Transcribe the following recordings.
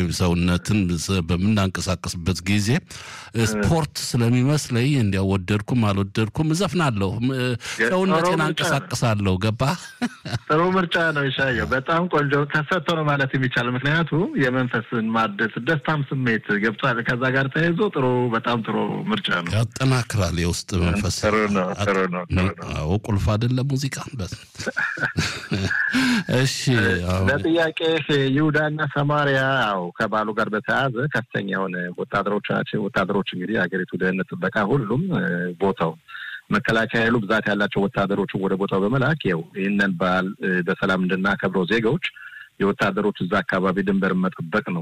ሰውነትን በምናንቀሳቀስበት ጊዜ ስፖርት ስለሚመስለኝ እንዲያው ወደድኩም አልወደድኩም እዘፍናለሁ ሰውነቴን አንቀሳቅሳለሁ ገባ ጥሩ ምርጫ ነው ይሻየው በጣም ቆንጆ ተሰጥቶ ነው ማለት የሚቻል ምክንያቱም የመንፈስን ማደስ ደስታም ስሜት ገብቷል ከዛ ጋር ተያይዞ ጥሩ በጣም ጥሩ ምርጫ ነው ያጠናክራል የውስጥ መንፈስ ጥሩ ነው አዎ ቁልፍ አይደለም ሙዚቃ እሺ ለጥያቄ ይሁዳና ሰማሪያ አው ከባሉ ጋር በተያያዘ ከፍተኛ የሆነ ወታደሮች እንግዲህ ሀገሪቱ ደህንነት ጥበቃ ሁሉም ቦታው መከላከያ ኃይሉ ብዛት ያላቸው ወታደሮች ወደ ቦታው በመላክ ይሄንን በዓል በሰላም እንድናከብረው ዜጋዎች የወታደሮች እዛ አካባቢ ድንበር መጠበቅ ነው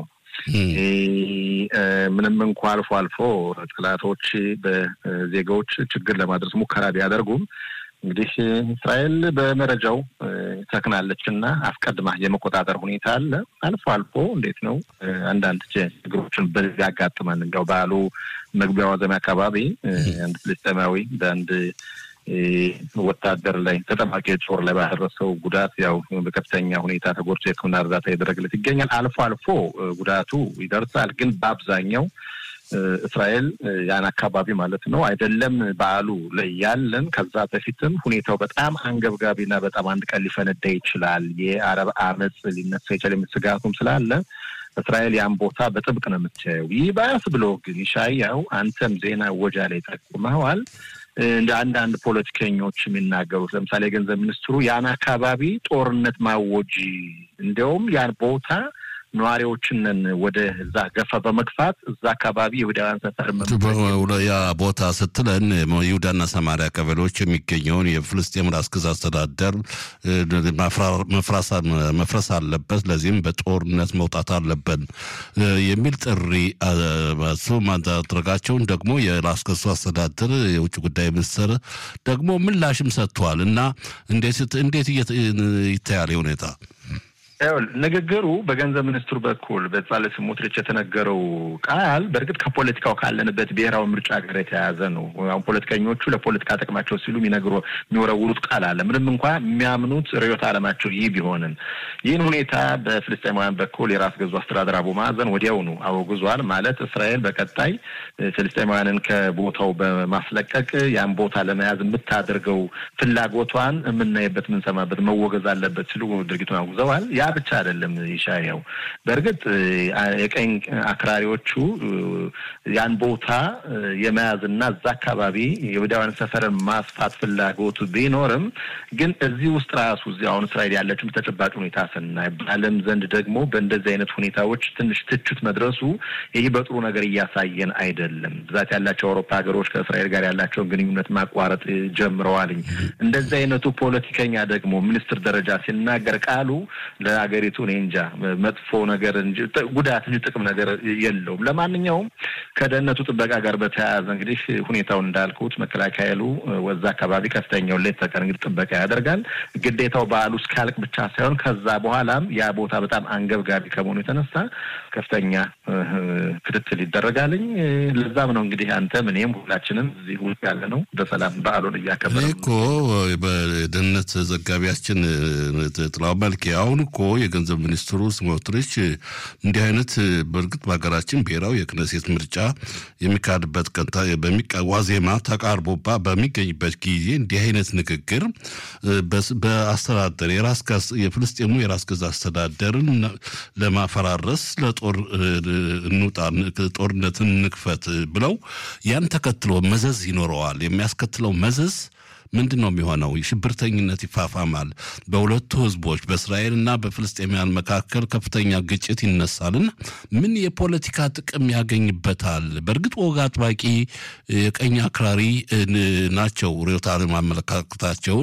ምንም እንኳን አልፎ ጥላቶች በዜጋዎች ችግር ለማድረስ ሙከራ ቢያደርጉም እንግዲህ እስራኤል በመረጃው ተከናለችና አስቀድማ የመቆጣጠር ሁኔታ አለ አልፎ እንዴት ነው አንዳንድ ችግሮችን በያጋጥማን እንደው ባሉ መግቢያው ዘመን አካባቢ አንድ ፍልስጤማዊ በአንድ ወታደር ላይ ተጠባቂ ጦር ላይ ባደረሰው ጉዳት በከፍተኛ ሁኔታ ተጎድቶ የሕክምና እርዳታ እየተደረገለት ይገኛል አልፎ ጉዳቱ ይደርሳል ግን በአብዛኛው እስራኤል ያን አካባቢ ማለት ነው አይደለም በዓሉ ላይ ያለን ከዛ በፊትም ሁኔታው በጣም አንገብጋቢና በጣም አንድ ቀን ሊፈነዳ ይችላል የአረብ አመጽ ሊነሳ ይችላል ስጋቱም ስላለ እስራኤል ያን ቦታ በጥብቅ ነው የምትያየው ይባስ ብሎ ግን ይሻያው አንተም ዜና ወጃ ላይ ተቆመዋል እንደ አንዳንድ ፖለቲከኞች የሚናገሩት ለምሳሌ የገንዘብ ሚኒስትሩ ያን አካባቢ ጦርነት ማወጅ እንደውም ያን ቦታ ነዋሪዎችን ወደ እዛ ገፋ በመግፋት እዛ አካባቢ ይሁዳውያን ሰፈር ያ ቦታ ስትለን ይሁዳና ሰማሪያ ቀበሌዎች የሚገኘውን የፍልስጤም ራስ ገዝ አስተዳደር መፍረስ አለበት ለዚህም በጦርነት መውጣት አለበት የሚል ጥሪ እሱ ማድረጋቸውን ደግሞ የራስ ገዝ አስተዳደር የውጭ ጉዳይ ሚኒስትር ደግሞ ምላሽም ሰጥቷል እና እንዴት ይታያል ሁኔታ ንግግሩ በገንዘብ ሚኒስትሩ በኩል በጻለ ስሞትሪች የተነገረው ቃል በርግጥ ከፖለቲካው ካለንበት ብሔራዊ ምርጫ ጋር የተያያዘ ነው አሁን ፖለቲከኞቹ ለፖለቲካ ጥቅማቸው ሲሉ የሚወረውሩት ቃል አለ ምንም እንኳን የሚያምኑት ርዕዮተ ዓለማቸው ይህ ቢሆንም ይህን ሁኔታ በፍልስጤማውያን በኩል የራስ ገዙ አስተዳደር አቡ ማዕዘን ወዲያውኑ አወግዟል ማለት እስራኤል በቀጣይ ፍልስጤማውያንን ከቦታው በማስለቀቅ ያን ቦታ ለመያዝ የምታደርገው ፍላጎቷን የምናይበት ምንሰማበት መወገዝ አለበት ሲሉ ድርጊቱን አውግዘዋል ያ ብቻ አይደለም ይሻያው በርግጥ የቀኝ አክራሪዎቹ ያን ቦታ የመያዝና እዛ አካባቢ የይሁዳውያን ሰፈርን ማስፋት ፍላጎቱ ቢኖርም ግን እዚህ ውስጥ ራሱ አሁን እስራኤል ያለችው ተጨባጭ ሁኔታ ስናይ በዓለም ዘንድ ደግሞ በእንደዚህ አይነት ሁኔታዎች ትንሽ ትችት መድረሱ ይሄ በጥሩ ነገር እያሳየን አይደለም ብዛት ያላቸው አውሮፓ ሀገሮች ከእስራኤል ጋር ያላቸውን ግንኙነት ማቋረጥ ጀምረዋል እንደዚህ አይነቱ ፖለቲከኛ ደግሞ ሚኒስትር ደረጃ ሲናገር ቃሉ ለሀገሪቱ እንጃ መጥፎ ነገር እንጂ ጉዳት እንጂ ጥቅም ነገር የለውም ለማንኛውም ከደህንነቱ ጥበቃ ጋር በተያያዘ እንግዲህ ሁኔታው እንዳልኩት መከላከያ ኃይሉ ወዛ አካባቢ ከፍተኛው ሌት ተቀን እንግዲህ ጥበቃ ያደርጋል ግዴታው በዓሉ እስካልቅ ብቻ ሳይሆን ከዛ በኋላም ያ ቦታ በጣም አንገብጋቢ ከመሆኑ የተነሳ ከፍተኛ ክትትል ይደረጋልኝ ለዛም ነው እንግዲህ አንተም እኔም ሁላችንም እዚህ ውስጥ ያለ ነው በሰላም በዓሉን እያከበርን እኮ በደህንነት ዘጋቢያችን ጥላው መልክ አሁን እኮ የገንዘብ ሚኒስትሩ ስሞትሪች እንዲህ አይነት በርግጥ በሀገራችን ብሔራዊ የክነሴት ምርጫ የሚካሄድበት ቀን ዋዜማ ተቃርቦባ በሚገኝበት ጊዜ እንዲህ አይነት ንግግር በአስተዳደር የፍልስጤሙ የራስ ገዝ አስተዳደርን ለማፈራረስ ለጦር እንውጣ ጦርነትን ንክፈት ብለው ያን ተከትሎ መዘዝ ይኖረዋል የሚያስከትለው መዘዝ ምንድነው የሚሆነው ሽብርተኝነት ይፋፋማል በሁለቱ ህዝቦች በእስራኤልና በፍልስጤማውያን መካከል ከፍተኛ ግጭት ይነሳልና ምን የፖለቲካ ጥቅም ያገኝበታል በርግጥ ወግ አጥባቂ የቀኝ አክራሪ ናቸው ርዕዮተ ዓለም አመለካከታቸው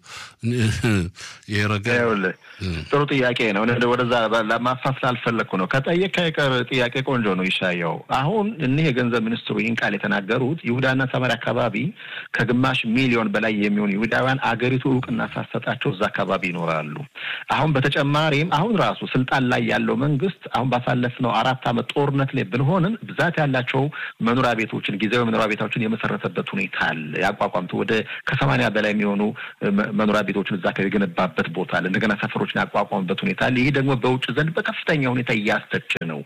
ይረጋል ጥሩ ጥያቄ ነው ወደዛ ለማፋፋል አልፈለኩ ነው ከጠየቀ ጥያቄ ቆንጆ ነው ይሻያው አሁን እነዚህ የገንዘብ ሚኒስትሩ ይህን ቃል የተናገሩት ይሁዳና ሰማርያ አካባቢ ከግማሽ ሚሊዮን በላይ የሚሆኑ ይሁዳውያን አገሪቱ ዕውቅና ሳሰጣቸው እዛ አካባቢ ይኖራሉ አሁን በተጨማሪም አሁን ራሱ ስልጣን ላይ ያለው መንግስት አሁን ባሳለፍነው 4 አመት ጦርነት ላይ ብንሆንም ብዛት ያላቸው መኖሪያ ቤቶችን ጊዜያዊ መኖሪያ ቤቶችን የመሰረተበት ሁኔታ አለ ያቋቋምቱ ወደ ከ80 በላይ የሚሆኑ መኖሪያ ቤቶችን እዛ ከገነባበት ቦታ አለ እንደገና ሰፈሮችን ያቋቋመበት ሁኔታ አለ ይሄ ደግሞ በውጭ ዘንድ በከፍተኛ ሁኔታ ያስተች ነው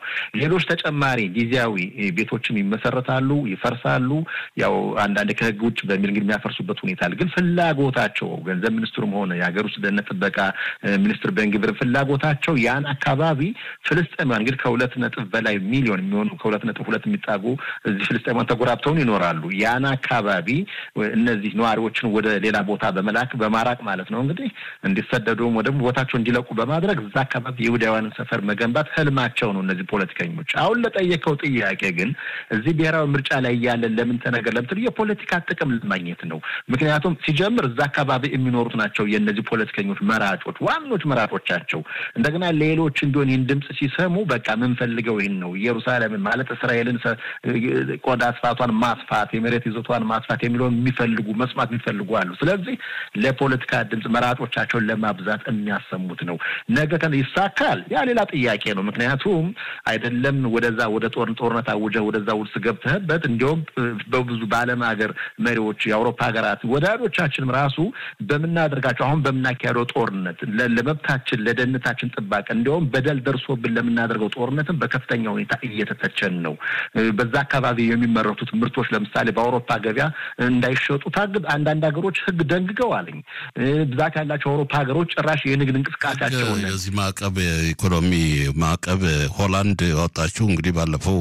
ሌሎች ተጨማሪ ጊዜያዊ ቤቶችም ይመሰረታሉ፣ ይፈርሳሉ። ያው አንዳንድ ከህግ ውጭ በሚል እንግዲህ የሚያፈርሱበት ሁኔታ አለ። ግን ፍላጎታቸው ገንዘብ ሚኒስትሩም ሆነ የሀገር ውስጥ ደህንነት ጥበቃ ሚኒስትር ቤንግቪር ፍላጎታቸው ያን አካባቢ ፍልስጤማውያን እንግዲህ ከ2 በላይ ሚሊዮን የሚሆኑ ከ2.2 የሚጣጉ እዚህ ፍልስጤማውያን ተጎራብተው ይኖራሉ። ያን አካባቢ እነዚህ ነዋሪዎችን ወደ ሌላ ቦታ በማራቅ ማለት ነው እንግዲህ እንዲሰደዱም ወደ ቦታቸው እንዲለቁ በማድረግ እዛ አካባቢ የይሁዳውያንን ሰፈር መገንባት ህልማቸው ነው እነዚህ ፖለቲከኞች። አሁን ለጠየቀው ጥያቄ ግን እዚህ ብሔራዊ ምርጫ ላይ ያለን ለምን ተነገር ለምትል የፖለቲካ ጥቅም ለማግኘት ነው። ምክንያቱም ሲጀምር እዛ አካባቢ የሚኖሩት ናቸው የእነዚህ ፖለቲከኞች መራጮች ዋኖች መራጮቻቸው። እንደገና ሌሎች እንዲሆን ይህን ድምጽ ሲሰሙ በቃ ምን ፈልገው ይህን ነው ኢየሩሳሌምን ማለት እስራኤልን ቆዳ ስፋቷን ማስፋት የመሬት ይዞቷን ማስፋት የሚለውን የሚፈልጉ መስማት የሚፈልጉ አሉ። ስለዚህ ለፖለቲካ ድምጽ መራጮቻቸውን ለማብዛት የሚያሰሙት ነው። ነገ ይሳካል ያ ሌላ ጥያቄ ነው። ምክንያቱም አይደለም ወደ ጦርነት አውጀ ወደዛ ውስጥ ገብተህበት እንዲያውም በብዙ በዓለም ሀገር መሪዎች የአውሮፓ ሀገራት ወዳጆቻችንም ራሱ በመናደርጋቸው አሁን በመናካሄደው ጦርነት ለመብታችን ለደህንነታችን ጥባቄ እንዲያውም በደል ደርሶብን ለምናደርገው ጦርነትን በከፍተኛ ሁኔታ እየተተቸን ነው። በዛ አካባቢ የሚመረቱት ምርቶች ለምሳሌ በአውሮፓ ገበያ እንዳይሸጡ ታግድ አንዳንድ ሀገሮች ህግ ደንግገዋልኝ። ብዛት ያላቸው አውሮፓ ሀገሮች ጭራሽ የንግድ እንቅስቃሴያቸው የዚህ ማዕቀብ ኢኮኖሚ ማዕቀብ ሆላንድ ያወጣችው እንግዲህ ባለፈው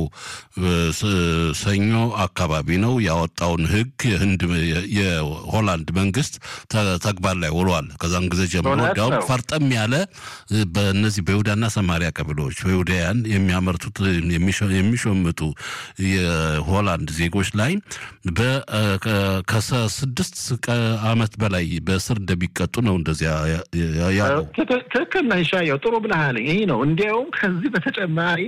ሰኞ አካባቢ ነው ያወጣውን ህግ ህንድ የሆላንድ መንግስት ተግባር ላይ ውሏል። ከዛን ጊዜ ጀምሮ ዳው ፈርጠም ያለ በእነዚህ በይሁዳና ሰማሪያ ቀበሌዎች በይሁዳያን የሚያመርቱት የሚሾምቱ የሆላንድ ዜጎች ላይ ከ6 ዓመት በላይ በስር እንደሚቀጡ ነው እንደዚያ ያለው። ትክክል ነህ ሻየው ጥሩ ብለሃል። ይሄ ነው እንዲያውም ከዚህ በተጨማሪ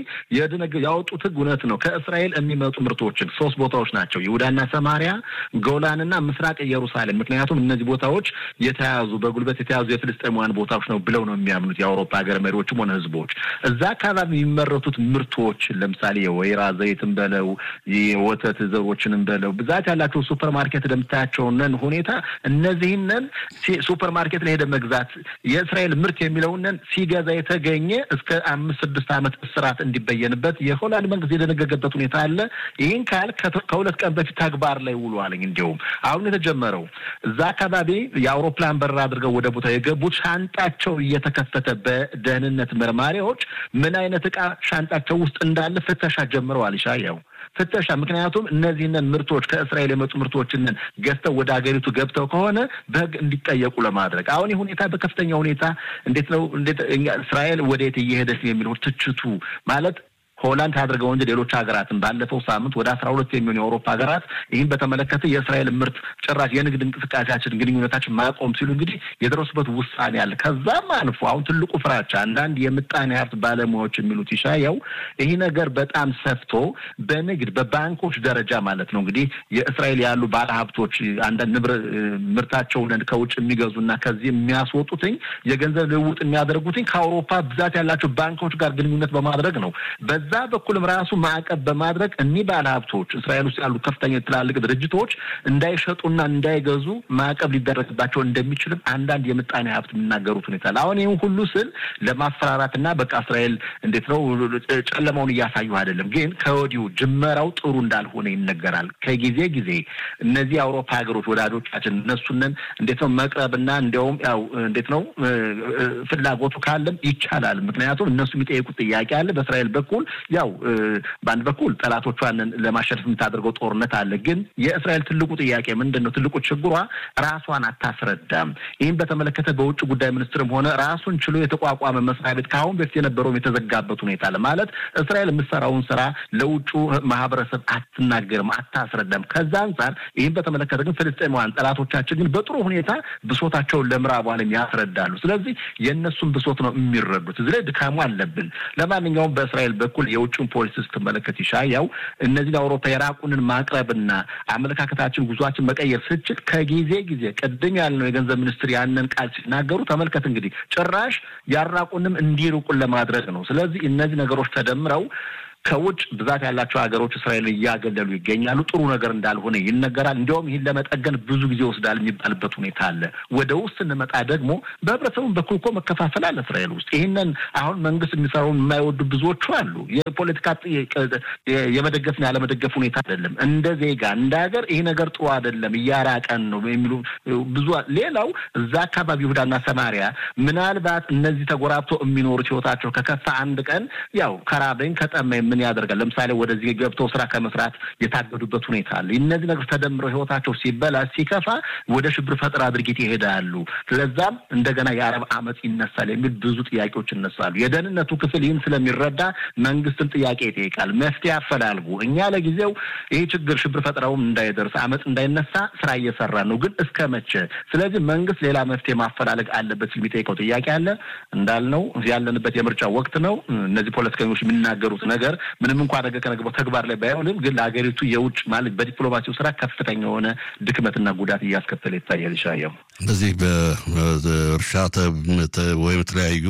ያወጡት ህግ እውነት ነው። ከእስራኤል የሚመጡ ምርቶችን 3 ቦታዎች ናቸው ይሁዳና ሰማሪያ ጎላንና ምስራቅ ኢየሩሳሌም። ምክንያቱም እነዚህ ቦታዎች የተያዙ በጉልበት የተያዙ የፍልስጤማውያን ቦታዎች ነው ብለው ነው የሚያምኑት የአውሮፓ ሀገር መሪዎችም ሆነ ህዝቦች። እዛ አካባቢ የሚመረቱት ምርቶች ለምሳሌ የወይራ ዘይትን በለው የወተት ዘሮችንም በለው ብዛት ያላቸው ሱፐርማርኬት እንደምታያቸውነን ሁኔታ እነዚህነን ሱፐርማርኬት ላይ ሄደ መግዛት የእስራኤል ምርት የሚለውነን ሲገዛ የተገኘ እስከ 5-6 ዓመት እስራት እንዲበየንበት የሆላንድ መንግስት የደነገገበት ሁኔታ አለ። ይህን ካል ከ2 ቀን በፊት ተግባር ላይ ውሏል። እንዲያውም አሁን የተጀመረው እዛ አካባቢ የአውሮፕላን በረራ አድርገው ወደ ቦታ የገቡት ሻንጣቸው እየተከፈተ በደህንነት መርማሪዎች ምን አይነት ዕቃ ሻንጣቸው ውስጥ እንዳለ ፍተሻ ጀምረዋል። ይሻያው ፍተሻ ምክንያቱም እነዚህን ምርቶች ከእስራኤል የመጡ ምርቶችን ገዝተው ወደ ሀገሪቱ ገብተው ከሆነ በህግ እንዲጠየቁ ለማድረግ አሁን ይህ ሁኔታ በከፍተኛ ሁኔታ እንዴት እስራኤል ወዴት እየሄደች የሚለው ትችቱ ማለት ሆላንድ አድርገው እንጂ ሌሎች ሀገራትን ባለፈው ሳምንት ወደ 12 የሚሆኑ የአውሮፓ ሀገራት ይህን በተመለከተ የእስራኤል ምርት ጭራሽ የንግድ እንቅስቃሴያችን ግንኙነታችን ማቆም ሲሉ እንግዲህ የደረሱበት ውሳኔ አለ። ከዛም አልፎ አሁን ትልቁ ፍራቻ አንዳንድ የምጣኔ ሀብት ባለሙያዎች የሚሉት ይሻያው ይህ ነገር በጣም ሰፍቶ በንግድ በባንኮች ደረጃ ማለት ነው እንግዲህ የእስራኤል ያሉ ባለሀብቶች አንዳንድ ምርታቸውን ከውጭ የሚገዙና ከዚህ የሚያስወጡትኝ የገንዘብ ልውውጥ የሚያደርጉትኝ ከአውሮፓ ብዛት ያላቸው ባንኮች ጋር ግንኙነት በማድረግ ነው። በዛ በኩልም ራሱ ማዕቀብ በማድረግ እኒህ ባለሀብቶች እስራኤል ውስጥ ያሉ ከፍተኛ ትላልቅ ድርጅቶች እንዳይሸጡና እንዳይገዙ ማዕቀብ ሊደረግባቸው እንደሚችልም አንዳንድ የምጣኔ ሀብት የሚናገሩት ሁኔታ አሁን ይህን ሁሉ ስል ለማስፈራራትና በቃ እስራኤል እንዴት ነው ጨለማውን እያሳዩ አይደለም፣ ግን ከወዲሁ ጅመራው ጥሩ እንዳልሆነ ይነገራል። ከጊዜ ጊዜ እነዚህ የአውሮፓ ሀገሮች ወዳጆቻችን እነሱንን እንዴት ነው መቅረብና እንዲያውም ያው እንዴት ነው ፍላጎቱ ካለም ይቻላል። ምክንያቱም እነሱ የሚጠይቁት ጥያቄ አለ በእስራኤል በኩል ያው በአንድ በኩል ጠላቶቿን ለማሸነፍ የምታደርገው ጦርነት አለ። ግን የእስራኤል ትልቁ ጥያቄ ምንድነው? ትልቁ ችግሯ ራሷን አታስረዳም። ይህን በተመለከተ በውጭ ጉዳይ ሚኒስትርም ሆነ ራሱን ችሎ የተቋቋመ መስሪያ ቤት ካሁን በፊት የነበረው የተዘጋበት ሁኔታ አለ። ማለት እስራኤል የምትሰራውን ስራ ለውጩ ማህበረሰብ አትናገርም፣ አታስረዳም። ከዛ አንፃር ይህን በተመለከተ ግን ፍልስጤማውያን ጠላቶቻችን ግን በጥሩ ሁኔታ ብሶታቸውን ለምዕራቡ ዓለም ያስረዳሉ። ስለዚህ የእነሱን ብሶት ነው የሚረዱት። እዚህ ላይ ድካሙ አለብን። ለማንኛውም በእስራኤል በኩል የውጭውን ፖሊሲ ስትመለከት ይሻያው እነዚህ አውሮፓ የራቁንን ማቅረብና አመለካከታችን ጉዟችን መቀየር ስችል ከጊዜ ጊዜ ቀደም ያልነው የገንዘብ ሚኒስትር ያንን ቃል ሲናገሩ ተመልከት እንግዲህ ጭራሽ ያራቁንም እንዲሩቁን ለማድረግ ነው። ስለዚህ እነዚህ ነገሮች ተደምረው ከውጭ ብዛት ያላቸው ሀገሮች እስራኤልን እያገለሉ ይገኛሉ ጥሩ ነገር እንዳልሆነ ይነገራል እንዲያውም ይሄን ለመጠገን ብዙ ጊዜ ወስዳል የሚባልበት ሁኔታ አለ ወደ ውስጥ እንመጣ ደግሞ በህብረተሰቡ በኩል እኮ መከፋፈል አለ እስራኤል ውስጥ ይሄንን አሁን መንግስት የሚሰራውን የማይወዱ ብዙዎች አሉ የፖለቲካ የመደገፍና ያለመደገፍ ሁኔታ አይደለም እንደ ዜጋ እንደ ሀገር ይሄ ነገር ጥሩ አይደለም ያራቀን ነው የሚሉ ብዙ ሌላው እዛ አካባቢ ይሁዳና ሰማሪያ ምናልባት እነዚህ ተጎራብቶ የሚኖሩት ህይወታቸው ከከፋ አንድ ቀን ያው ከራበኝ ከጠመኝ ምን ያደርጋል ለምሳሌ ወደዚህ ገብተው ስራ ከመስራት የታገዱበት ሁኔታ አለ እነዚህ ነገር ተደምረው ህይወታቸው ሲበላ ሲከፋ ወደ ሽብር ፈጠራ ድርጊት ይሄዳሉ ስለዛም እንደገና የአረብ አመጽ ይነሳል የሚል ብዙ ጥያቄዎች ይነሳሉ የደህንነቱ ክፍል ይህን ስለሚረዳ መንግስትን ጥያቄ ይጠይቃል መፍትሄ አፈላልጉ እኛ ለጊዜው ይሄ ችግር ሽብር ፈጠራው እንዳይደርስ አመጽ እንዳይነሳ ስራ እየሰራ ነው ግን እስከመቼ ስለዚህ መንግስት ሌላ መፍትሄ ማፈላለግ አለበት ሲል የሚጠይቀው ጥያቄ አለ እንዳልነው ያለንበት የምርጫ ወቅት ነው እነዚህ ፖለቲከኞች የሚናገሩት ነገር ምንም እንኳን ነገ ከነገ ተግባር ላይ ባይሆንም ግን ለሀገሪቱ የውጭ ማለት በዲፕሎማሲው ስራ ከፍተኛ የሆነ ድክመትና ጉዳት እያስከተለ ይታያል ይሻያው በዚህ በእርሻ ወይም የተለያዩ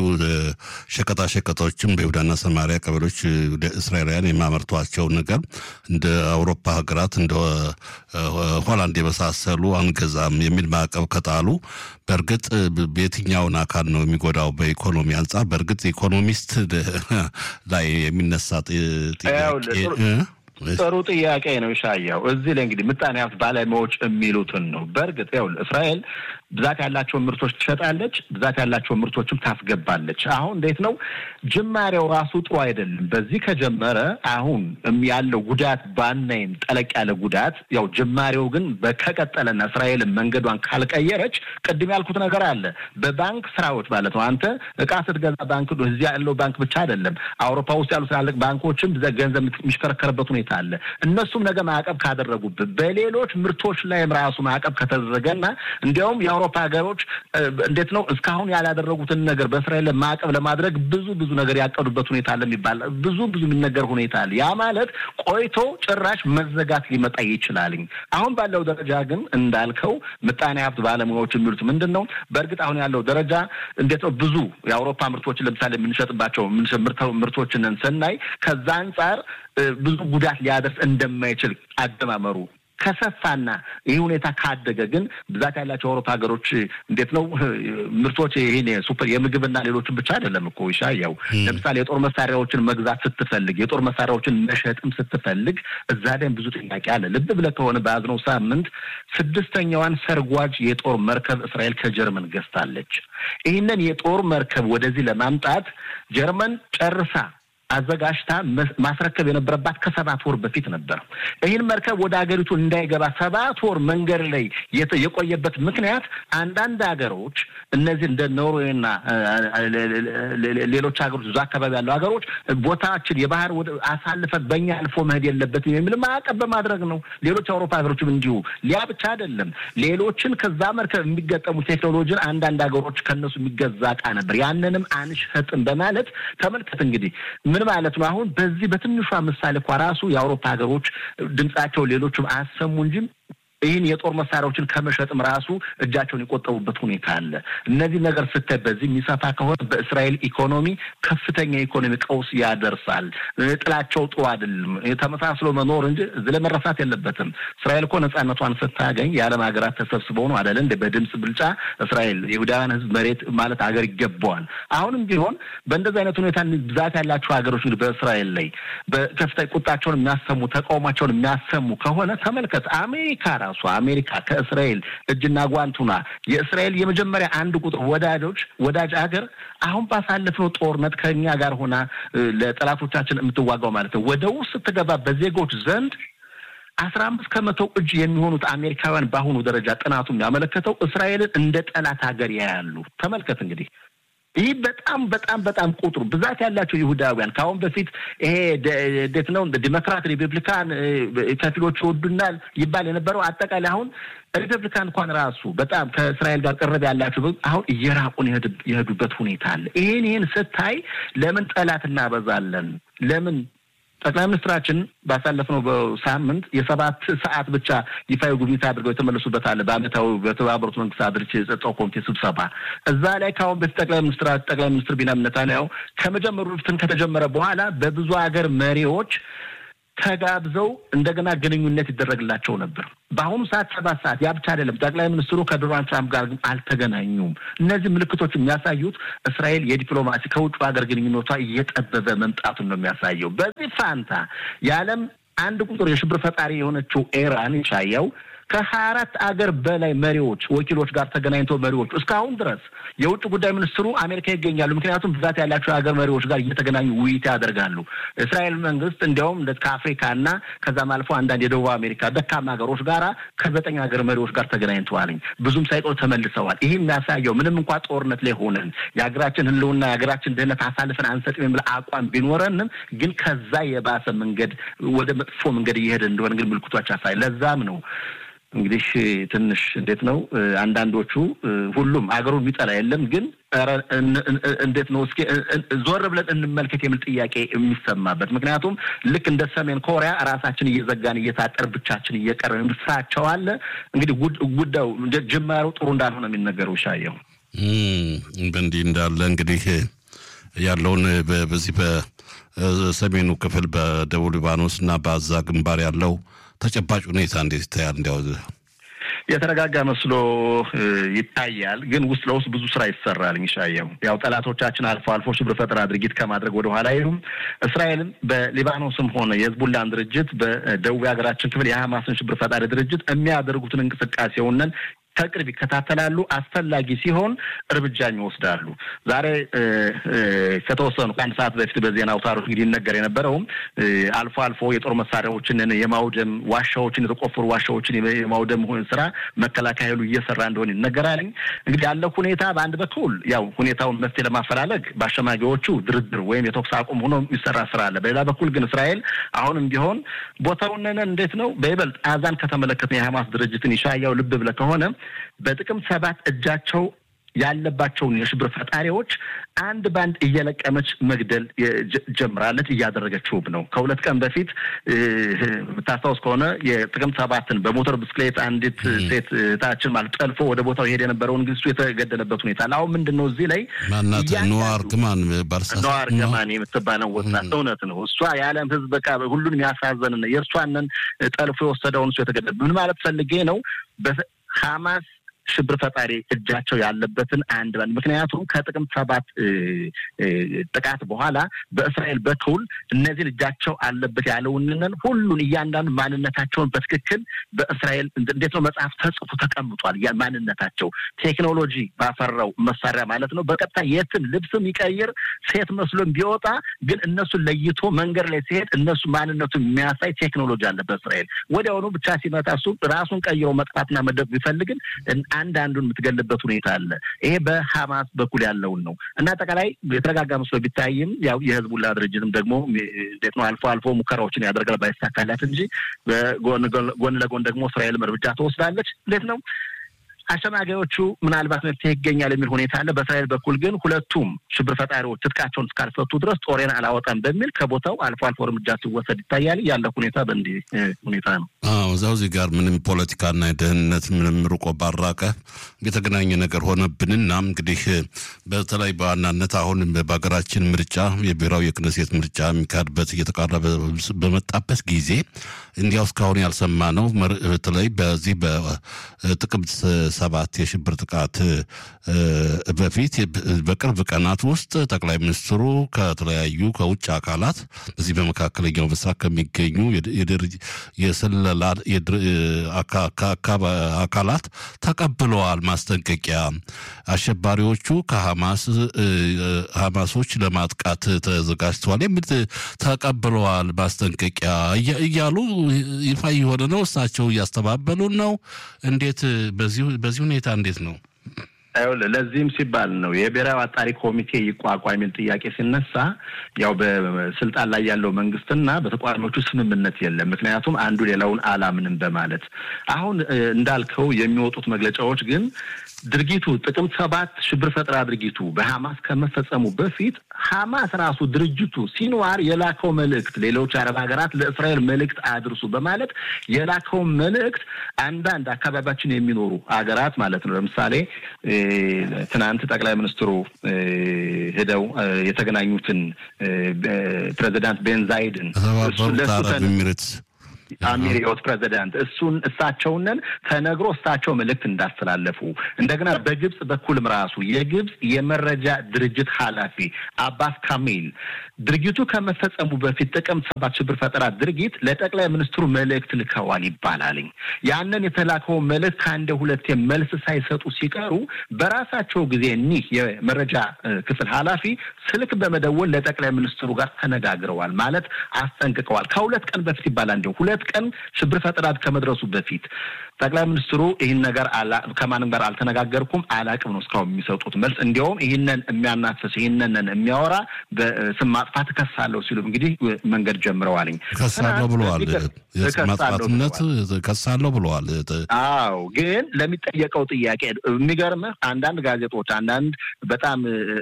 ሸቀጣሸቀጦችም በይሁዳና ሰማሪያ ቀበሌዎች እስራኤላውያን የማመርቷቸው ነገር እንደ አውሮፓ ሀገራት እንደ ሆላንድ የመሳሰሉ አንገዛም የሚል ማዕቀብ ከጣሉ በእርግጥ በየትኛውን አካል ነው የሚጎዳው በኢኮኖሚ አንጻር በእርግጥ ኢኮኖሚስት ላይ የሚነሳ ጥያቄ ጥሩ ጥያቄ ነው ይሻያው እዚህ ላይ እንግዲህ ምጣኔ ሀብት ባለሙያዎች የሚሉትን ነው በእርግጥ ያው እስራኤል ብዛት ያላቸው ምርቶች ትሸጣለች ብዛት ያላቸው ምርቶችም ታስገባለች አሁን እንዴት ነው ጅማሬው ራሱ ጥሩ አይደለም በዚህ ከጀመረ አሁን ያለው ጉዳት ባናይም ጠለቅ ያለ ጉዳት ያው ጅማሬው ግን በከቀጠለና እስራኤል መንገዷን ካልቀየረች ቅድም ያልኩት ነገር አለ በባንክ ስራዎች ማለት ነው አንተ እቃ ስትገዛ ባንክ እዚህ ያለው ባንክ ብቻ አይደለም አውሮፓ ውስጥ ያሉ ትላልቅ ባንኮችም ገንዘብ የሚሽከረከርበት ሁኔታ አለ እነሱም ነገ ማዕቀብ ካደረጉበት በሌሎች ምርቶች ላይ ራሱ ማዕቀብ ከተደረገና እንዲያውም የአውሮፓ ሀገሮች እንዴት ነው እስካሁን ያላደረጉትን ነገር በእስራኤል ማዕቀብ ለማድረግ ብዙ ነገር ያቀዱበት ሁኔታ አለ የሚባል ብዙ የሚነገር ሁኔታ አለ ያ ማለት ቆይቶ ጭራሽ መዘጋት ሊመጣ ይችላል አሁን ባለው ደረጃ ግን እንዳልከው ምጣኔ ሀብት ባለሙያዎች የሚሉት ምንድነው በእርግጥ አሁን ያለው ደረጃ እንዴት ነው ብዙ የአውሮፓ ምርቶችን ለምሳሌ የምንሸጥባቸው ምርቶችን ሰናይ ከዛ አንፃር ብዙ ጉዳት ሊያደርስ እንደማይችል አደማመሩ ከሰፋና ይሄ ሁኔታ ካደገ ግን ብዛት ያላቸው አውሮፓ ሀገሮች እንዴት ነው ምርቶች ይሄን ሱፐር የምግብና ሌሎችን ብቻ አይደለም እኮ ይሻያው ለምሳሌ የጦር መሳሪያዎችን መግዛት ስትፈልግ የጦር መሳሪያዎችን መሸጥም ስትፈልግ እዛ ላይ ብዙ ጥያቄ አለ ልብ ብለህ ከሆነ በአዝነው ሳምንት 6ኛዋን ሰርጓጅ የጦር መርከብ እስራኤል ከጀርመን ገዝታለች ይሄንን የጦር መርከብ ወደዚህ ለማምጣት ጀርመን ጨርሳ አዘጋጅታ ማስረከብ የነበረባት ከ7 ወር በፊት ነበር ይሄን መርከብ ወደ ሀገሪቱ እንዳይገባ 7 ወር መንገድ ላይ የቆየበት ምክንያት አንዳንድ ሀገሮች እነዚህ እንደ ኖርዌይና ሌሎች ሀገሮች እዛ አካባቢ ያሉ ሀገሮች ቦታችን የባህር አሳልፈን በእኛ አልፎ መሄድ የለበትም የሚል ማዕቀብ በማድረግ ነው ሌሎች አውሮፓ ሀገሮችም እንዲሁ ሊያ ብቻ አይደለም ሌሎችን ከዛ መርከብ የሚገጠሙ ቴክኖሎጂን አንዳንድ ሀገሮች ከነሱ የሚገዛ ዕቃ ነበር ያንንም አንሸጥም በማለት ተመልከት እንግዲህ ምን ማለት ነው አሁን በዚህ በትንሿ ምሳሌ እንኳን ራሱ የአውሮፓ ሀገሮች ድምጻቸው ሌሎችም አሰሙ እንጂ ይሄን የጦር መሳሪያዎችን ከመሸጥም ራሱ እጃቸውን የቆጠቡበት ሁኔታ አለ እነዚህ ነገር ስታይ በዚህ የሚሰፋ ከሆነ በእስራኤል ኢኮኖሚ ከፍተኛ ኢኮኖሚ ቀውስ ያደርሳል ጥላቸው ጥሩ አይደለም ተመሳስሎ መኖር እንጂ ለመረሳት የለበትም እስራኤል እኮ ነፃነቷን ስታገኝ የዓለም ሀገራት ተሰብስበው ነው አይደል እንደ በድምጽ ብልጫ እስራኤል ይሁዳውያን ህዝብ መሬት ማለት ሀገር ይገባዋል አሁንም ቢሆን በእንደዚህ አይነት ሁኔታ ብዛት ያላቸው ሀገሮች በእስራኤል ላይ በከፍተኛ ቁጣቸውን የሚያሰሙ ተቃውሟቸውን የሚያሰሙ ከሆነ ተመልከት አሜሪካ አሜሪካ ከእስራኤል እጅና ጓንቱና የእስራኤል የመጀመሪያ አንድ ቁጥር ወዳጅ ሀገር አሁን ባሳለፈው ጦርነት ከኛ ጋር ሆና ለጠላቶቻችን የምትዋጋው ማለት ነው ወደ ውስጥ ተገባ በዜጎች ዘንድ 15% እጅ የሚሆኑት አሜሪካውያን በአሁኑ ደረጃ ጥናቱም ያመለከተው እስራኤልን እንደ ጠላት ሀገር ያያሉ ተመልከት እንግዲህ ይሄ በጣም ቁጥሩ ብዛት ያላቸው ይሁዳውያን ካሁን በፊት ይሄ እንዴት ነው ዲሞክራት ሪፐብሊካን ከፊሎቹ ወዱናል ይባል የነበረው አጠቃላይ አሁን ሪፐብሊካን እንኳን ራሱ በጣም ከእስራኤል ጋር ቅርብ ያላቸው አሁን እየራቁን የሄዱበት ሁኔታ አለ ይሄን ስታይ ለምን ጠላት እናበዛለን ለምን ጠቅላይ ሚኒስትራችን ባሳለፍነው በሳምንት የ7 ሰዓት ብቻ ይፋዊ ጉብኝት አድርገው የተመለሱበት አለ በአመታዊ በተባበሩት መንግስታት ድርጅት የጸጥታው ኮሚቴ ስብሰባ እዛ ላይ ካሁን በፊት ጠቅላይ ሚኒስትር ቢንያሚን ኔታንያሁ ከተጀመረ በኋላ በብዙ ሀገር መሪዎች ተጋብዘው እንደገና ግንኙነት ይደረግላቸው ነበር። በአሁኑ ሰዓት 7 ሰዓት ያ ብቻ አይደለም። ጠቅላይ ሚኒስትሩ ከዶናልድ ትራምፕ ጋር አልተገናኙም። እነዚህ ምልክቶች የሚያሳዩት እስራኤል የዲፕሎማሲ ከውጭ ሀገር ግንኙነቷ እየጠበበ መምጣቱን ነው የሚያሳየው። በዚህ ፋንታ የዓለም አንድ ቁጥር የሽብር ፈጣሪ የሆነችው ኢራን ይሻያው ከ24 አገር በላይ መሪዎች ወኪሎች ጋር ተገናኝተው መሪዎች እስካሁን ድረስ የውጭ ጉዳይ ሚኒስትሩ አሜሪካ ይገኛሉ። ምክንያቱም ብዛት ያላቸው ሀገር መሪዎች ጋር እየተገናኙ ውይይት ያደርጋሉ። እስራኤል መንግስት እንዲያውም ከአፍሪካና ከዛም አልፎ አንዳንድ የደቡብ አሜሪካ ደካማ ሀገሮች ጋር ከ9 ሀገር መሪዎች ጋር ተገናኝተዋል። ብዙም ሳይቆይ ተመልሰዋል። ይህ የሚያሳየው ምንም እንኳን ጦርነት ላይ ሆነን የሀገራችን ህልውና የሀገራችን ደህንነት አሳልፈን አንሰጥም የሚል አቋም ቢኖረንም ግን ከዛ የባሰ መንገድ ወደ መጥፎ መንገድ እየሄደ እንደሆነ ግን ምልክቶች ያሳያል። ለዛም ነው እንግዲህ ትንሽ እንዴት ነው አንዳንዶቹ ሁሉም አገሩን የሚጠላ የለም ግን እንዴት ነው እስኪ ዞር ብለን እንመልከት የሚል ጥያቄ የሚሰማበት ምክንያቱም ልክ እንደ ሰሜን ኮሪያ ራሳችን እየዘጋን እየታጠር ብቻችን እየቀረን እንስራቸው አለ። እንግዲህ ጉዳዩ ጅማሬው ጥሩ እንዳልሆነ የሚነገረው ሻየው በእንዲህ እንዳለ እንግዲህ ያለውን በዚህ በሰሜኑ ክፍል በደቡብ ሊባኖስ እና በአዛ ግንባር ያለው ተጨባጭ ሁኔታ እንዴት ይታያል? እንዲያው የተረጋጋ መስሎ ይታያል ግን ውስጥ ለውስጥ ብዙ ስራ ይሰራል። ይሻየው ያው ጠላቶቻችን አልፎ ሽብር ፈጠራ ድርጊት ከማድረግ ወደ ኋላ አይሉም። እስራኤልም በሊባኖስም ሆነ የህዝቡላን ድርጅት በደቡብ ሀገራችን ክፍል የሐማስን ሽብር ፈጣሪ ድርጅት የሚያደርጉትን እንቅስቃሴውን ተቅርብ ይከታተላሉ። አስፈላጊ ሲሆን እርምጃን ይወስዳሉ። ዛሬ ከተወሰኑ ከአንድ ሰዓት በፊት በዜና አውታሮች እንግዲህ ይነገር የነበረው አልፎ የጦር መሳሪያዎችን የማውደም ዋሻዎችን የተቆፈሩ ዋሻዎችን የማውደም ስራ መከላከያ ኃይሉ እየሰራ እንደሆነ ይነገራል። እንግዲህ ያለው ሁኔታ በአንድ በኩል ያው ሁኔታውን መፍትሄ ለማፈላለግ በአሸማጊዎቹ ድርድር ወይም የተኩስ አቁም ሆኖ የሚሰራ ስራ አለ። በሌላ በኩል ግን እስራኤል አሁንም ቢሆን ቦታውን እንዴት ነው በይበልጥ አዛን ከተመለከተ የሐማስ ድርጅትን ይሻያው ልብ ብለ ከሆነ በጥቅምት 7 እጃቸው ያለባቸውን የሽብር ፈጣሪዎች አንድ ባንድ እየለቀመች መግደል ጀምራለች እያደረገችውም ነው። ከሁለት ቀን በፊት ታስታውስ ከሆነ የጥቅምት 7ን በሞተር ብስክሌት አንዲት ሴት ታችን ማለት ጠልፎ ወደ ቦታው ሄደ የነበረውን ግስቱ የተገደለበት ሁኔታ አሁን ምንድነው እዚህ ላይ ማናት ኖዋር ግማን የምትባለው ወጣት እውነት ነው። እሷ የዓለም ህዝብ በቃ ሁሉንም ያሳዘነና የእርሷንን ጠልፎ የወሰደውን እሱ የተገደለ ምን ማለት ፈልጌ ነው በሐማስ ሽብር ፈጣሪ እጃቸው ያለበትን አንድ ባንድ ምክንያቱም ከጥቅምት 7 ጥቃት በኋላ በእስራኤል በኩል እነዚህ እጃቸው አለበት ያለውንን ሁሉን እያንዳንዱ ማንነታቸውን በትክክል በእስራኤል እንዴት ነው መጽሐፍ ተጽፎ ተቀምጧል። ማንነታቸው ቴክኖሎጂ ባፈራው መሳሪያ ማለት ነው። በቀጥታ የትም ልብስም ይቀይር ሴት መስሎም ቢወጣ ግን እነሱ ለይቶ መንገድ ላይ ሲሄድ እነሱ ማንነቱን የሚያሳይ ቴክኖሎጂ አለ በእስራኤል። ወዲያውኑ ብቻ ሲመጣ እሱ ራሱን ቀይሮ መጥፋትና መደብ ቢፈልግን አንዱን የምትገልበት ሁኔታ አለ። ይሄ በሐማስ በኩል ያለው ነው እና አጠቃላይ የተረጋጋ መስሎ ቢታይም ያው የህዝቡላ ድርጅትም ደግሞ እንዴት ነው አልፎ ሙከራዎችን ያደርጋል ባይሳካላት እንጂ ጎን ለጎን ደግሞ እስራኤል እርምጃ ተወስዳለች። እንዴት ነው አሸማጋዮቹ ምናልባት መፍትሄ ይገኛል የሚል ሁኔታ አለ። በእስራኤል በኩል ግን ሁለቱም ሽብር ፈጣሪዎች ትጥቃቸውን እስካልፈቱ ድረስ ጦሬን አላወጣም በሚል ከቦታው አልፎ እርምጃ ሲወሰድ ይታያል። ያለው ሁኔታ በእንዲህ ሁኔታ ነው። እዛው እዚህ ጋር ምንም ፖለቲካና የደህንነት ምንም ሩቆ ባራቀ የተገናኘ ነገር ሆነብንና እንግዲህ በተለይ በዋናነት አሁን በሀገራችን ምርጫ የብሔራዊ የክነሴት ምርጫ የሚካሄድበት እየተቃረበ በመጣበት ጊዜ እንዲያው እስካሁን ያልሰማነው በተለይ በዚህ በጥቅምት 7 የሽብር ጥቃት በፊት በቅርብ ቀናት ውስጥ ጠቅላይ ሚኒስትሩ ከተለያዩ ከውጭ አካላት በዚህ በመካከለኛው ምስራቅ ከሚገኙ የስለላ አካላት ተቀብለዋል ማስጠንቀቂያ አሸባሪዎቹ ከሐማሶች ለማጥቃት ተዘጋጅተዋል የሚል ተቀብለዋል ማስጠንቀቂያ እያሉ ይፋ የሆነ ነው። እሳቸው እያስተባበሉ ነው። እንዴት በዚህ ሁኔታ እንዴት ነው? ለዚህም ሲባል ነው የብሔራዊ አጣሪ ኮሚቴ ይቋቋም የሚል ጥያቄ ሲነሳ ያው በስልጣን ላይ ያለው መንግስትና በተቋማዎቹ ስምምነት የለም። ምክንያቱም አንዱ ሌላውን አላምንም በማለት አሁን እንዳልከው የሚወጡት መግለጫዎች ግን ድርጊቱ ጥቅምት 7 ሽብር ፈጠራ ድርጊቱ በሐማስ ከመፈጸሙ በፊት ሐማስ ራሱ ድርጅቱ ሲንዋር የላከው መልእክት ሌሎች አረብ ሀገራት ለእስራኤል መልእክት አድርሱ በማለት የላከው መልእክት አንዳንድ አካባቢያችን የሚኖሩ ሀገራት ማለት ነው ለምሳሌ ትናንት ጠቅላይ ሚኒስትሩ ሄደው የተገናኙትን ፕሬዝዳንት ቤን ዛይድን አሚሪዮት ፕሬዝዳንት እሳቸውንን ተነግሮ እሳቸው መልእክት እንዳስተላለፉ እንደገና በግብጽ በኩልም ራሱ የግብጽ የመረጃ ድርጅት ኃላፊ አባስ ካሚል ድርጊቱ ከመፈጸሙ በፊት ጥቅምት 7 ሽብር ፈጠራ ድርጊት ለጠቅላይ ሚኒስትሩ መልእክት ልከዋል ይባላል። ያንን የተላከው መልእክት ከአንድ ሁለቴ መልስ ሳይሰጡ ሲቀሩ በራሳቸው ጊዜ እኒህ የመረጃ ክፍል ኃላፊ ስልክ በመደወል ለጠቅላይ ሚኒስትሩ ጋር ተነጋግረዋል ማለት አስጠንቅቀዋል። ከሁለት ቀን በፊት ይባላል እንደው ሁለት ቀን ሽብር ፈጠራ ከመድረሱ በፊት ጠቅላይ ሚኒስትሩ ይህን ነገር ከማንም ጋር አልተነጋገርኩም አላቅም ነው እስካሁን የሚሰጡት መልስ። እንዲያውም ይህንን የሚያናፍስ ይህንን የሚያወራ በስም ማጥፋት ከሳለው ሲሉ እንግዲህ መንገድ ጀምረዋልኝ ከሳለው ብለዋል። የማጥፋትነት ከሳለው ብለዋል። አዎ ግን ለሚጠየቀው ጥያቄ የሚገርም አንዳንድ ጋዜጦች አንዳንድ በጣም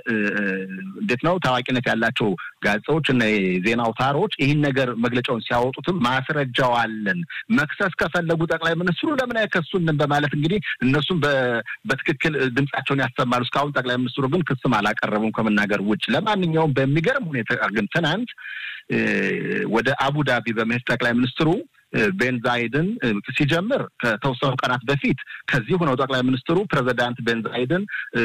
እንዴት ነው ታዋቂነት ያላቸው ጋዜጦች እና የዜና አውታሮች ይህን ነገር መግለጫውን ሲያወጡትም ማስረጃው አለን መክሰስ ከፈለጉ ጠቅላይ ሚኒስትሩ ለምን አይከሱንም በማለት እንግዲህ እነሱም በትክክል ድምጻቸውን ያሰማሉ። እስካሁን ጠቅላይ ሚኒስትሩ ግን ክስም አላቀረቡም ከመናገር ውጭ። ለማንኛውም በሚገርም ሁኔታ ግን ትናንት ወደ አቡዳቢ በመሄድ ጠቅላይ ሚኒስትሩ ቤን ዛይድን ሲጀምር ከተወሰኑ ቀናት በፊት ከዚህ ሆነው ጠቅላይ ሚኒስትሩ ፕሬዝዳንት ቤን ዛይድን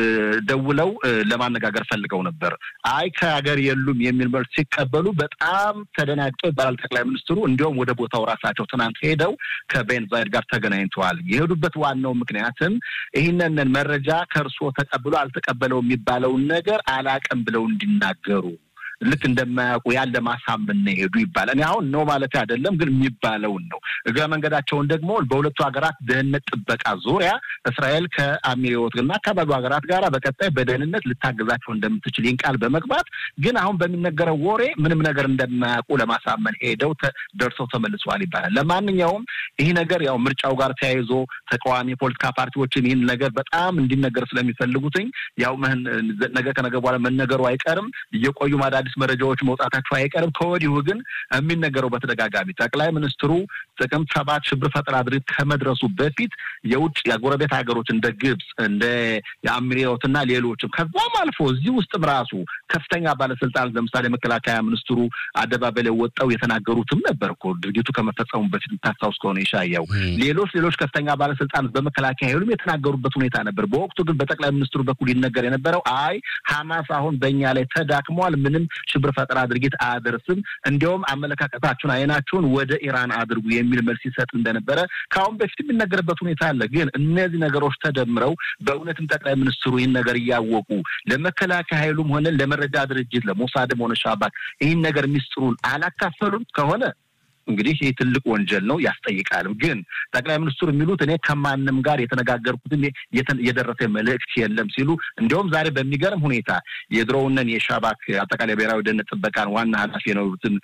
ደውለው ለማነጋገር ፈልገው ነበር። አይ ከሀገር የሉም የሚል መልስ ሲቀበሉ በጣም ተደናግጠው ባል ጠቅላይ ሚኒስትሩ እንዲያውም ወደ ቦታው ራሳቸው ትናንት ሄደው ከቤን ዛይድ ጋር ተገናኝተዋል። የሄዱበት ዋናው ምክንያትም ይህንን መረጃ ከእርሶ ተቀብሎ አልተቀበለው የሚባለውን ነገር አላቀም ብለው እንዲናገሩ ልክ እንደማያውቁ ያለ ማሳመን ነው ሄዱ ይባላል። እኔ አሁን ነው ማለት አይደለም ግን የሚባለውን ነው። እግረ መንገዳቸውን ደግሞ በሁለቱ ሀገራት ደህንነት ጥበቃ ዙሪያ እስራኤል ከአሚሪዮትና አካባቢው ሀገራት ጋር በቀጣይ በደህንነት ልታገዛቸው እንደምትችል ይንቃል በመግባት ግን አሁን በሚነገረው ወሬ ምንም ነገር እንደማያውቁ ለማሳመን ሄደው ደርሰው ተመልሰዋል ይባላል። ለማንኛውም ይሄ ነገር ያው ምርጫው ጋር ተያይዞ ተቃዋሚ ፖለቲካ ፓርቲዎችን ይህን ነገር በጣም እንዲነገር ስለሚፈልጉትኝ ያው ነገ ከነገ በኋላ መነገሩ አይቀርም እየቆዩ አዲስ መረጃዎች መውጣታቸው አይቀርም። ከወዲሁ ግን የሚነገረው በተደጋጋሚ ጠቅላይ ሚኒስትሩ ጥቅምት 7 ሽብር ፈጠራ ድርጊት ከመድረሱ በፊት የውጭ የጎረቤት ሀገሮች እንደ ግብጽ እንደ የአሚሪዮትና ሌሎችም ከዛም አልፎ እዚህ ውስጥም ራሱ ከፍተኛ ባለስልጣናት ለምሳሌ መከላከያ ሚኒስትሩ አደባባይ ላይ ወጣው የተናገሩትም ነበር እኮ ድርጊቱ ከመፈጸሙ በፊት ታስታውስ ከሆነ ይሻያው ሌሎች ከፍተኛ ባለስልጣናት በመከላከያ ኃይሉም የተናገሩበት ሁኔታ ነበር። በወቅቱ ግን በጠቅላይ ሚኒስትሩ በኩል ይነገር የነበረው አይ ሐማስ አሁን በእኛ ላይ ተዳክሟል ምንም ሽብር ፈጠራ ድርጊት አያደርስም እንዲያውም አመለካከታችሁን አይናችሁን ወደ ኢራን አድርጉ የሚል መልስ ይሰጥ እንደነበረ ካሁን በፊት የሚነገርበት ሁኔታ አለ። ግን እነዚህ ነገሮች ተደምረው በእውነትም ጠቅላይ ሚኒስትሩ ይህን ነገር እያወቁ ለመከላከያ ኃይሉም ሆነ ለመረጃ ድርጅት ለሞሳድም ሆነ ሻባክ ይህን ነገር ሚስጥሩን አላካፈሉም ከሆነ እንግዲህ ይሄ ትልቅ ወንጀል ነው ያስጠይቃል። ግን ጠቅላይ ሚኒስትሩ የሚሉት እኔ ከማንም ጋር የተነጋገርኩት የደረሰ መልእክት የለም ሲሉ እንዲያውም ዛሬ በሚገርም ሁኔታ የድሮውንን የሻባክ አጠቃላይ ብሔራዊ ደህንነት ጥበቃን ዋና ኃላፊ የነበሩትን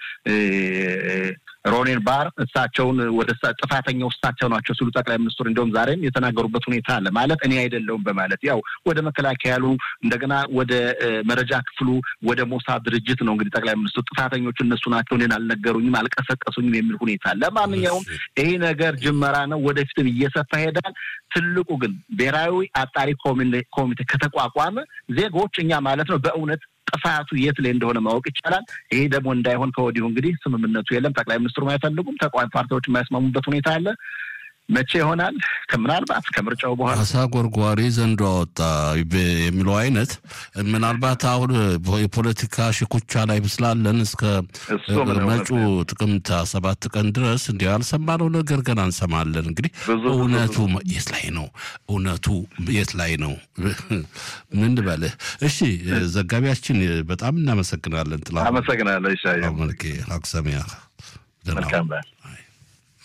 ሮኔን ባር እሳቸውን ወደ ጥፋተኛው እሳቸው ናቸው ሲሉ ጠቅላይ ሚኒስትሩ እንደውም ዛሬም የተናገሩበት ሁኔታ አለ። ማለት እኔ አይደለሁም በማለት ያው ወደ መከላከያሉ እንደገና ወደ መረጃ ክፍሉ ወደ ሞሳድ ድርጅት ነው እንግዲህ ጠቅላይ ሚኒስትሩ ጥፋተኞቹ እነሱ ናቸው እኔን አልነገሩኝም አልቀሰቀሱኝም የሚል ሁኔታ አለ። ለማንኛውም ይሄ ነገር ጅመራ ነው ወደፊትም እየሰፋ ሄዳል። ትልቁ ግን ብሔራዊ አጣሪ ኮሚቴ ከተቋቋመ ዜጎች እኛ ማለት ነው በእውነት ጥፋቱ የት ላይ እንደሆነ ማወቅ ይቻላል። ይሄ ደግሞ እንዳይሆን ከወዲሁ እንግዲህ ስምምነቱ የለም። ጠቅላይ ሚኒስትሩ አይፈልጉም ተቋሚ ፓርቲዎች የማይስማሙበት ሁኔታ አለ። መቼ ይሆናል? ከምናልባት ከምርጫው በኋላ አሳ ጎርጓሪ ዘንዶ አወጣ የሚለው አይነት ምናልባት አሁን የፖለቲካ ሽኩቻ ላይ ብስላለን እስከ መጪው ጥቅምት 7 ቀን ድረስ እንዲህ ያልሰማነው ነገር ገና እንሰማለን። እንግዲህ እውነቱ የት ላይ ነው? እውነቱ የት ላይ ነው? ምን ልበልህ? እሺ ዘጋቢያችን በጣም እናመሰግናለን። አመሰግናለሁ። ይሻያው መልኬ አክሰሚያ መልካም